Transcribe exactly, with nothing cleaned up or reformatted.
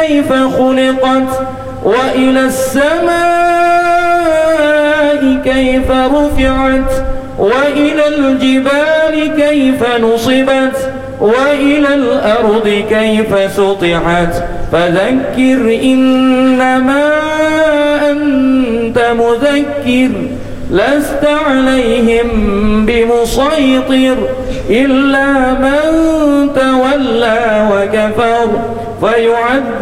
كيف خلقت وإلى السماء كيف رفعت وإلى الجبال كيف نصبت وإلى الأرض كيف سطحت فذكر إنما أنت مذكر لست عليهم بمسيطر إلا من تولى وكفر فيعذب